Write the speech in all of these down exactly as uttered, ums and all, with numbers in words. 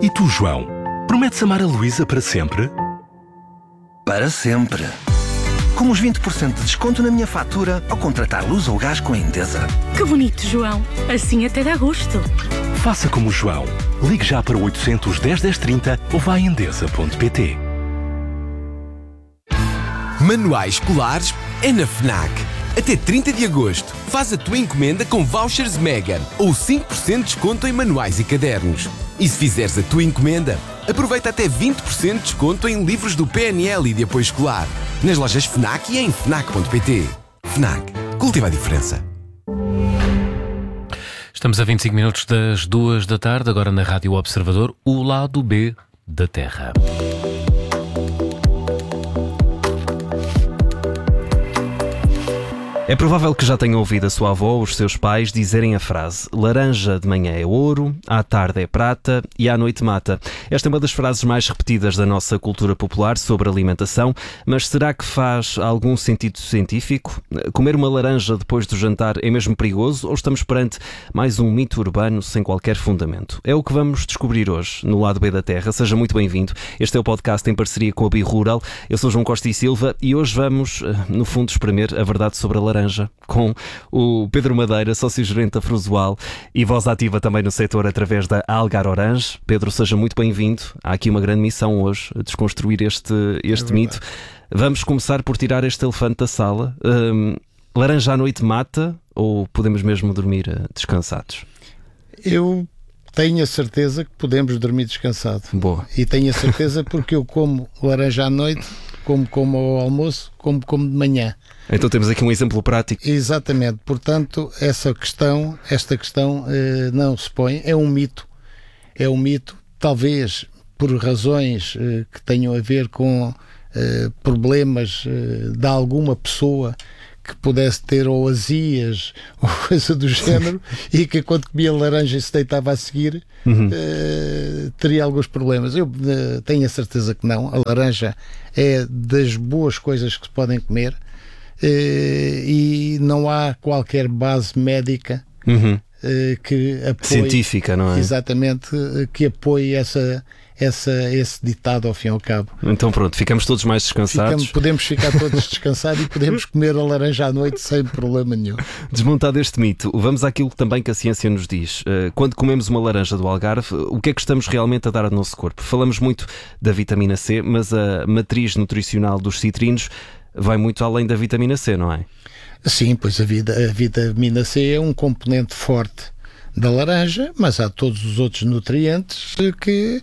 E tu, João? Prometes amar a Luísa para sempre? Para sempre. Com os vinte por cento de desconto na minha fatura ao contratar luz ou gás com a Endesa. Que bonito, João. Assim até dá gosto. Faça como o João. Ligue já para o oitocentos, dez, dez, trinta ou vá a endesa ponto pt. Manuais escolares é na FNAC. Até trinta de agosto, faz a tua encomenda com vouchers Mega ou cinco por cento de desconto em manuais e cadernos. E se fizeres a tua encomenda, aproveita até vinte por cento de desconto em livros do P N L e de apoio escolar. Nas lojas FNAC e em fnac ponto pt. FNAC. Cultiva a diferença. Estamos a vinte e cinco minutos das duas da tarde, agora na Rádio Observador, o lado B da Terra. É provável que já tenha ouvido a sua avó ou os seus pais dizerem a frase: laranja de manhã é ouro, à tarde é prata e à noite mata. Esta é uma das frases mais repetidas da nossa cultura popular sobre alimentação, mas será que faz algum sentido científico? Comer uma laranja depois do jantar é mesmo perigoso ou estamos perante mais um mito urbano sem qualquer fundamento? É o que vamos descobrir hoje no Lado B da Terra. Seja muito bem-vindo. Este é o podcast em parceria com a Birural. Eu sou João Costa e Silva e hoje vamos, no fundo, espremer a verdade sobre a laranja com o Pedro Madeira, sócio-gerente da Frusual e voz ativa também no setor através da Algar Orange. Pedro, seja muito bem-vindo. Há aqui uma grande missão hoje, desconstruir este, este é mito. Vamos começar por tirar este elefante da sala. Um, laranja à noite mata ou podemos mesmo dormir descansados? Eu tenho a certeza que podemos dormir descansado. Boa. E tenho a certeza porque eu como laranja à noite, como como ao almoço, como como de manhã. Então temos aqui um exemplo prático. Exatamente, portanto, essa questão, esta questão eh, não se põe, é um mito, é um mito, talvez por razões eh, que tenham a ver com eh, problemas eh, de alguma pessoa que pudesse ter ou azias ou coisa do género e que quando comia laranja e se deitava a seguir uhum. eh, teria alguns problemas. Eu eh, tenho a certeza que não. A laranja é das boas coisas que se podem comer. Uh, e não há qualquer base médica uhum. uh, que apoie, científica, não é? Exatamente, uh, que apoie essa, essa, esse ditado ao fim e ao cabo. Então pronto, ficamos todos mais descansados. Ficamos, podemos ficar todos descansados e podemos comer a laranja à noite sem problema nenhum. Desmontado este mito, vamos àquilo também que a ciência nos diz. Uh, quando comemos uma laranja do Algarve, o que é que estamos realmente a dar ao nosso corpo? Falamos muito da vitamina C, mas a matriz nutricional dos citrinos vai muito além da vitamina C, não é? Sim, pois a, vida, a vitamina C é um componente forte da laranja, mas há todos os outros nutrientes que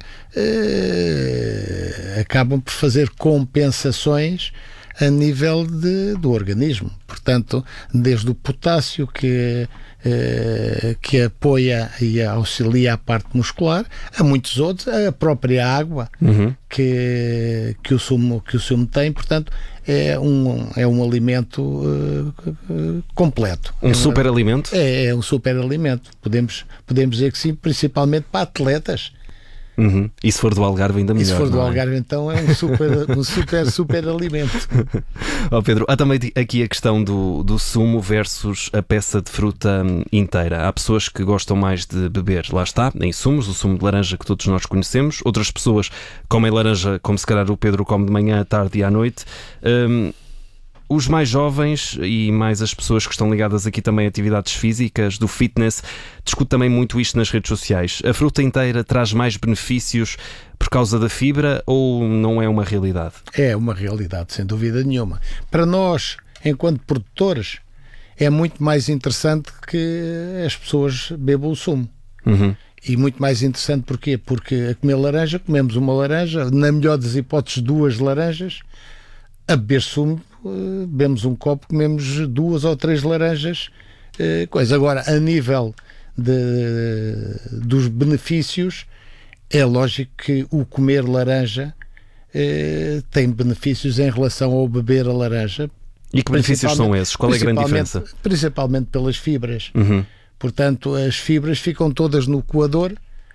eh, acabam por fazer compensações a nível de, do organismo. Portanto, desde o potássio que, eh, que apoia e auxilia a parte muscular, a muitos outros, a própria água uhum. que, que, o sumo, que o sumo tem, portanto, é um, é um alimento uh, completo. Um super alimento? É, é um super alimento. Podemos, podemos dizer que sim, principalmente para atletas. Uhum. E se for do Algarve ainda melhor. E se for do é? Algarve então é um super, um super, super alimento. Oh Pedro, há também aqui a questão do, do sumo versus a peça de fruta inteira. Há pessoas que gostam mais de beber, lá está, em sumos, o sumo de laranja que todos nós conhecemos. Outras pessoas comem laranja como se calhar o Pedro come de manhã, à tarde e à noite. Um, Os mais jovens e mais as pessoas que estão ligadas aqui também a atividades físicas, do fitness, discutem também muito isto nas redes sociais. A fruta inteira traz mais benefícios por causa da fibra ou não é uma realidade? É uma realidade, sem dúvida nenhuma. Para nós, enquanto produtores, é muito mais interessante que as pessoas bebam o sumo. Uhum. E muito mais interessante porquê? Porque a comer laranja, comemos uma laranja, na melhor das hipóteses duas laranjas, a beber sumo, bebemos um copo, comemos duas ou três laranjas, coisa. Agora, a nível de, dos benefícios, é lógico que o comer laranja eh, tem benefícios em relação ao beber a laranja. E que benefícios são esses? Qual é a grande diferença? Principalmente pelas fibras. Uhum. Portanto, as fibras ficam todas no coador,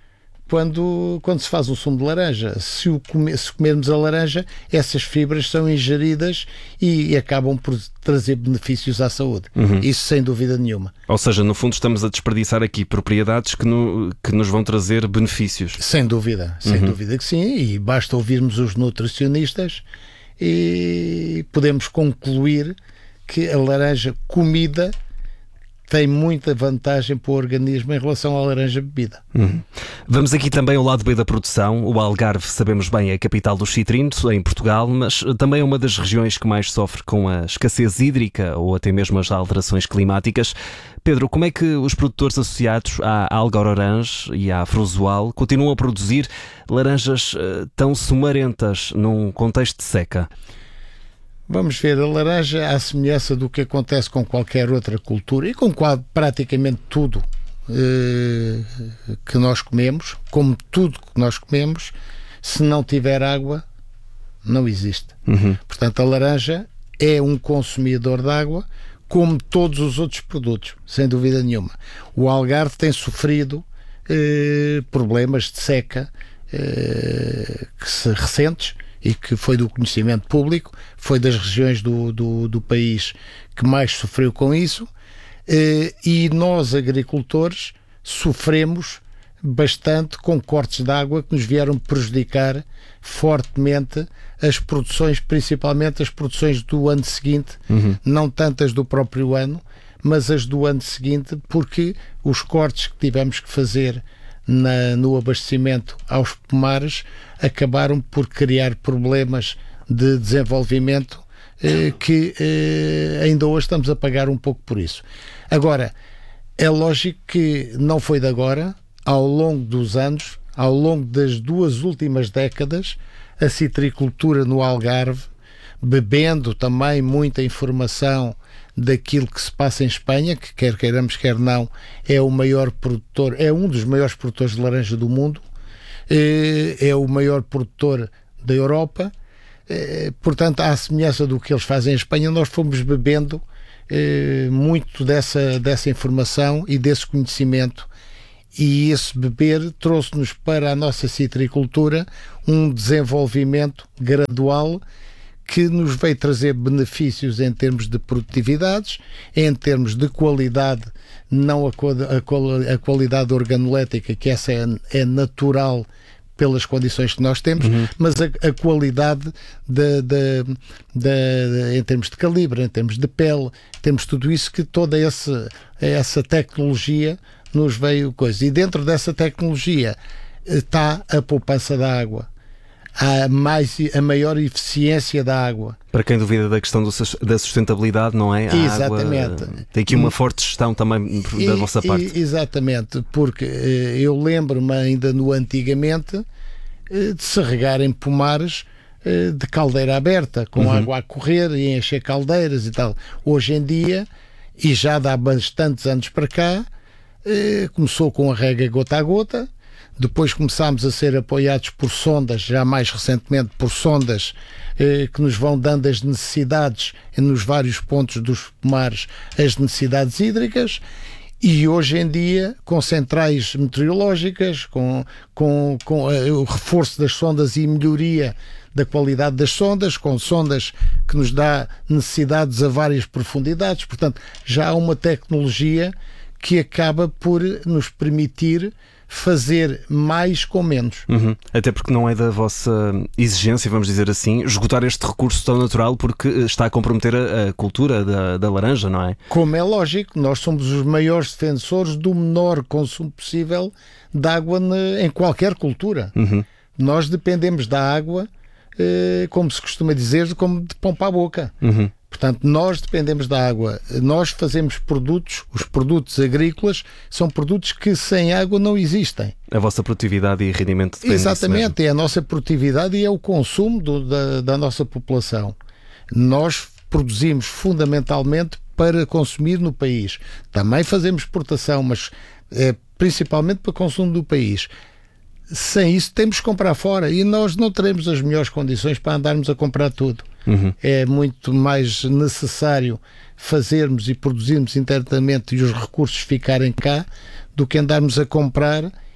quando, quando se faz o sumo de laranja. Se, o come, se comermos a laranja, essas fibras são ingeridas e, e acabam por trazer benefícios à saúde. Uhum. Isso sem dúvida nenhuma. Ou seja, no fundo estamos a desperdiçar aqui propriedades que, no, que nos vão trazer benefícios. Sem dúvida, sem uhum. dúvida que sim, e basta ouvirmos os nutricionistas e podemos concluir que a laranja comida tem muita vantagem para o organismo em relação à laranja bebida. Uhum. Vamos aqui também ao lado B da produção. O Algarve, sabemos bem, é a capital dos citrinos em Portugal, mas também é uma das regiões que mais sofre com a escassez hídrica ou até mesmo as alterações climáticas. Pedro, como é que os produtores associados à Algar Orange e à Fruzoal continuam a produzir laranjas uh, tão sumarentas num contexto de seca? Vamos ver, a laranja, à semelhança do que acontece com qualquer outra cultura e com qual, praticamente tudo eh, que nós comemos, como tudo que nós comemos, se não tiver água, não existe. Uhum. Portanto, a laranja é um consumidor de água, como todos os outros produtos, sem dúvida nenhuma. O Algarve tem sofrido eh, problemas de seca eh, que se, recentes, e que foi do conhecimento público, foi das regiões do, do, do país que mais sofreu com isso, e nós, agricultores, sofremos bastante com cortes de água que nos vieram prejudicar fortemente as produções, principalmente as produções do ano seguinte, uhum. não tantas do próprio ano, mas as do ano seguinte, porque os cortes que tivemos que fazer Na, no abastecimento aos pomares acabaram por criar problemas de desenvolvimento eh, que eh, ainda hoje estamos a pagar um pouco por isso. Agora, é lógico que não foi de agora, ao longo dos anos, ao longo das duas últimas décadas, a citricultura no Algarve, bebendo também muita informação daquilo que se passa em Espanha, que quer queiramos, quer não, é o maior produtor, é um dos maiores produtores de laranja do mundo, é o maior produtor da Europa, portanto, à semelhança do que eles fazem em Espanha, nós fomos bebendo muito dessa, dessa informação e desse conhecimento, e esse beber trouxe-nos para a nossa citricultura um desenvolvimento gradual que nos veio trazer benefícios em termos de produtividades, em termos de qualidade, não a, a, a qualidade organolética, que essa é, é natural pelas condições que nós temos, uhum. mas a, a qualidade de, de, de, de, em termos de calibre, em termos de pele, temos tudo isso, que toda essa, essa tecnologia nos veio coisa. E dentro dessa tecnologia está a poupança da água. Há mais, a maior eficiência da água. Para quem duvida da questão do, da sustentabilidade, não é? A exatamente. Água, tem aqui uma forte gestão também da e, vossa parte. E, exatamente, porque eh, eu lembro-me ainda no antigamente eh, de se regarem pomares eh, de caldeira aberta, com uhum. água a correr e encher caldeiras e tal. Hoje em dia, e já dá bastantes anos para cá, eh, começou com a rega gota a gota. Depois começámos a ser apoiados por sondas, já mais recentemente por sondas eh, que nos vão dando as necessidades nos vários pontos dos pomares, as necessidades hídricas, e hoje em dia com centrais meteorológicas, com, com, com eh, o reforço das sondas e melhoria da qualidade das sondas, com sondas que nos dá necessidades a várias profundidades. Portanto, já há uma tecnologia que acaba por nos permitir fazer mais com menos. Uhum. Até porque não é da vossa exigência, vamos dizer assim, esgotar este recurso tão natural, porque está a comprometer a, a cultura da, da laranja, não é? Como é lógico, nós somos os maiores defensores do menor consumo possível de água em qualquer cultura. Uhum. Nós dependemos da água, eh, como se costuma dizer, como de pão para a boca. Uhum. Portanto, nós dependemos da água. Nós fazemos produtos, os produtos agrícolas são produtos que sem água não existem. A vossa produtividade e rendimento dependem disso mesmo. Exatamente, é a nossa produtividade e é o consumo do, da, da nossa população. Nós produzimos fundamentalmente para consumir no país. Também fazemos exportação, mas é principalmente para consumo do país. Sem isso temos que comprar fora e nós não teremos as melhores condições para andarmos a comprar tudo. Uhum. É muito mais necessário fazermos e produzirmos internamente e os recursos ficarem cá do que andarmos a comprar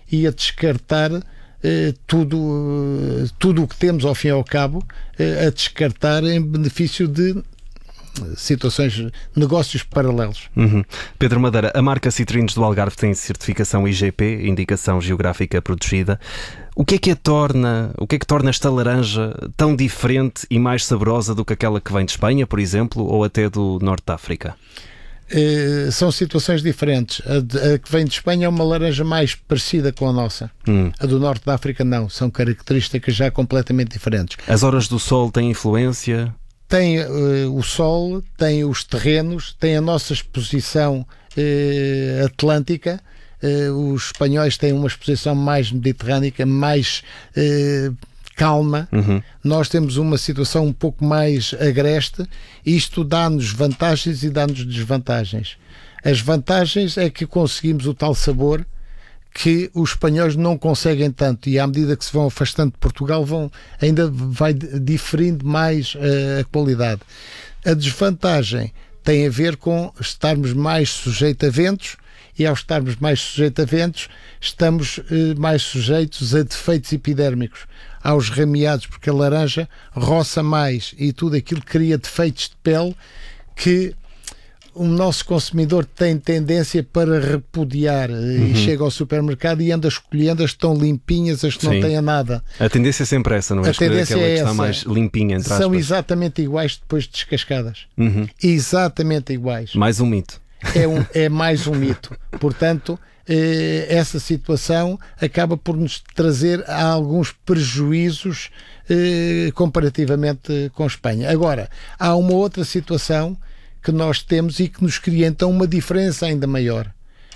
e a descartar eh, tudo, eh, tudo o que temos ao fim e ao cabo, eh, a descartar em benefício de situações, negócios paralelos. Uhum. Pedro Madeira, a marca Citrinos do Algarve tem certificação I G P, Indicação Geográfica Protegida. O que é que a torna, o que é que torna esta laranja tão diferente e mais saborosa do que aquela que vem de Espanha, por exemplo, ou até do Norte de África? Uh, são situações diferentes. A, de, a que vem de Espanha é uma laranja mais parecida com a nossa. Hum. A do Norte da África não. São características já completamente diferentes. As horas do sol têm influência? Tem uh, o sol, tem os terrenos, tem a nossa exposição uh, atlântica. Uh, os espanhóis têm uma exposição mais mediterrânica, mais uh, calma. Uhum. Nós temos uma situação um pouco mais agreste. Isto dá-nos vantagens e dá-nos desvantagens. As vantagens é que conseguimos o tal sabor que os espanhóis não conseguem tanto, e à medida que se vão afastando de Portugal vão, ainda vai diferindo mais uh, a qualidade. A desvantagem tem a ver com estarmos mais sujeitos a ventos, e ao estarmos mais sujeitos a ventos estamos uh, mais sujeitos a defeitos epidérmicos, aos ramiados, porque a laranja roça mais e tudo aquilo cria defeitos de pele que o nosso consumidor tem tendência para repudiar. Uhum. E chega ao supermercado e anda escolhendo as que estão limpinhas, as que Sim. não têm nada. A tendência é sempre essa, não é? A tendência é que essa. Está mais limpinha, entre São aspas. exatamente iguais depois de descascadas. Uhum. Exatamente iguais. Mais um mito. É, um, é mais um mito. Portanto, eh, essa situação acaba por nos trazer alguns prejuízos eh, comparativamente com Espanha. Agora, há uma outra situação que nós temos e que nos cria então uma diferença ainda maior.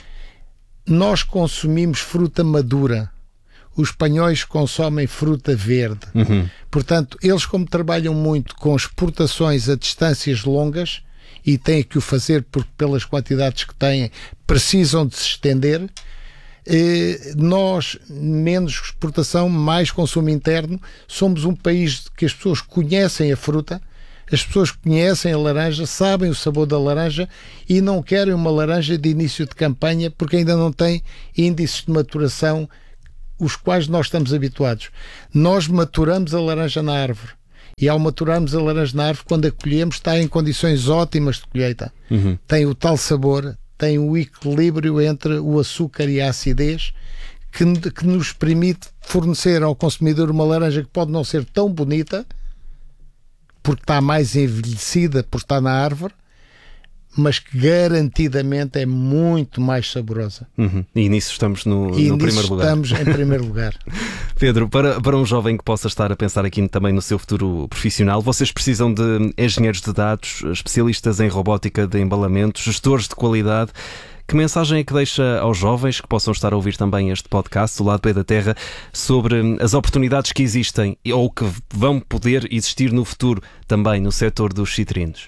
Nós consumimos fruta madura. Os espanhóis consomem fruta verde. Uhum. Portanto, eles, como trabalham muito com exportações a distâncias longas e têm que o fazer porque pelas quantidades que têm precisam de se estender, eh, nós, menos exportação, mais consumo interno, somos um país que as pessoas conhecem a fruta. As pessoas conhecem a laranja, sabem o sabor da laranja e não querem uma laranja de início de campanha porque ainda não tem índices de maturação os quais nós estamos habituados. Nós maturamos a laranja na árvore e ao maturarmos a laranja na árvore, quando a colhemos, está em condições ótimas de colheita. Uhum. Tem o tal sabor, tem o equilíbrio entre o açúcar e a acidez que, que nos permite fornecer ao consumidor uma laranja que pode não ser tão bonita porque está mais envelhecida, por estar na árvore, mas que garantidamente é muito mais saborosa. Uhum. E nisso estamos no, e no nisso primeiro lugar. estamos em primeiro lugar. Pedro, para, para um jovem que possa estar a pensar aqui também no seu futuro profissional, vocês precisam de engenheiros de dados, especialistas em robótica de embalamento, gestores de qualidade. Que mensagem é que deixa aos jovens que possam estar a ouvir também este podcast, o Lado B da Terra, sobre as oportunidades que existem ou que vão poder existir no futuro também no setor dos citrinos?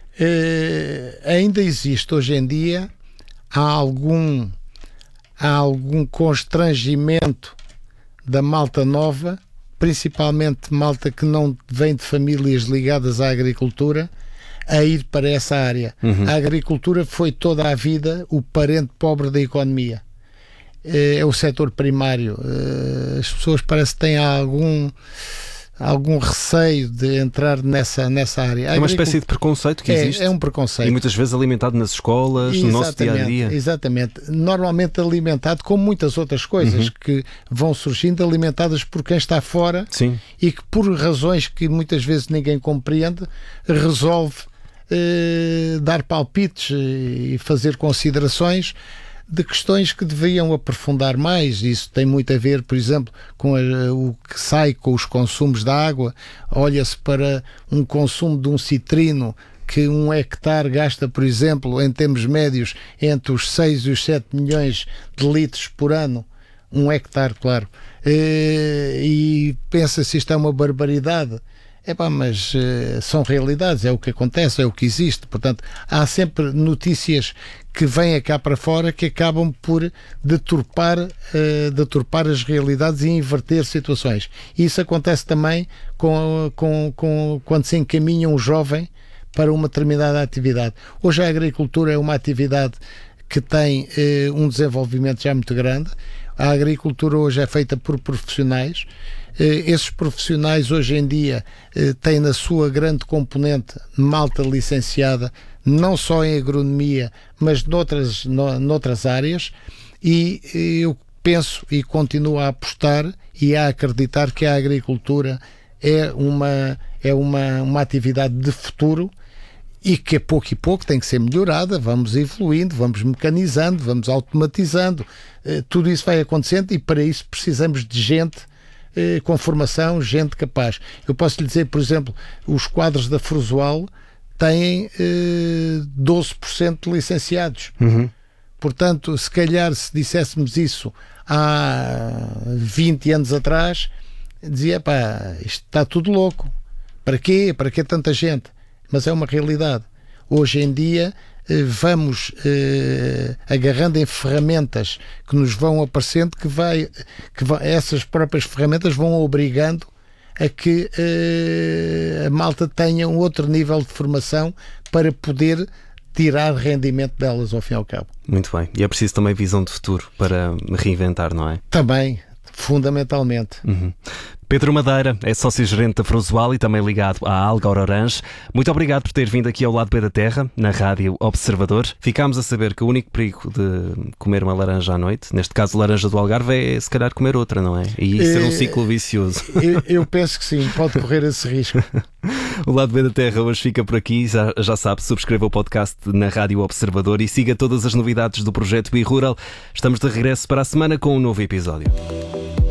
Uh, ainda existe hoje em dia, há algum, há algum constrangimento da malta nova, principalmente malta que não vem de famílias ligadas à agricultura, a ir para essa área. Uhum. A agricultura foi toda a vida o parente pobre da economia. É o setor primário. As pessoas parece que têm algum, algum receio de entrar nessa, nessa área. A é uma espécie de preconceito que é, existe. É um preconceito. E muitas vezes alimentado nas escolas, exatamente, no nosso dia-a-dia. Exatamente. Normalmente alimentado com muitas outras coisas uhum. que vão surgindo, alimentadas por quem está fora. Sim. E que por razões que muitas vezes ninguém compreende, resolve Uh, dar palpites e fazer considerações de questões que deviam aprofundar mais. Isso tem muito a ver, por exemplo, com a, o que sai com os consumos da água. Olha-se para um consumo de um citrino que um hectare gasta, por exemplo, em termos médios, entre os seis e os sete milhões de litros por ano. Um hectare, claro. Uh, e pensa-se isto é uma barbaridade. É pá, mas uh, são realidades, é o que acontece, é o que existe. Portanto, há sempre notícias que vêm cá para fora que acabam por deturpar, uh, deturpar as realidades e inverter situações. E isso acontece também com, com, com, quando se encaminha um jovem para uma determinada atividade. Hoje a agricultura é uma atividade que tem uh, um desenvolvimento já muito grande. A agricultura hoje é feita por profissionais. Esses profissionais hoje em dia têm na sua grande componente malta licenciada, não só em agronomia, mas noutras, noutras áreas, e eu penso e continuo a apostar e a acreditar que a agricultura é uma, é uma, uma atividade de futuro e que a pouco e pouco tem que ser melhorada. Vamos evoluindo, vamos mecanizando, vamos automatizando, tudo isso vai acontecendo e para isso precisamos de gente com formação, gente capaz. Eu posso lhe dizer, por exemplo, os quadros da Frusual têm eh, doze por cento de licenciados. Uhum. Portanto, se calhar se disséssemos isso há vinte anos atrás, dizia, pá, isto está tudo louco. Para quê? Para que tanta gente? Mas é uma realidade. Hoje em dia eh, vamos eh, agarrando em ferramentas que nos vão aparecendo, que, vai, que vai, essas próprias ferramentas vão obrigando a que uh, a malta tenha um outro nível de formação para poder tirar rendimento delas ao fim e ao cabo. Muito bem. E é preciso também visão de futuro para reinventar, não é? Também, fundamentalmente. Uhum. Pedro Madeira é sócio-gerente da Frusual e também ligado à Algar Orange. Muito obrigado por ter vindo aqui ao Lado B da Terra, na Rádio Observador. Ficámos a saber que o único perigo de comer uma laranja à noite, neste caso laranja do Algarve, é se calhar comer outra, não é? E ser um ciclo vicioso. Eu, eu penso que sim, pode correr esse risco. O Lado B da Terra hoje fica por aqui. Já, já sabe, subscreva o podcast na Rádio Observador e siga todas as novidades do projeto BeRural. Estamos de regresso para a semana com um novo episódio.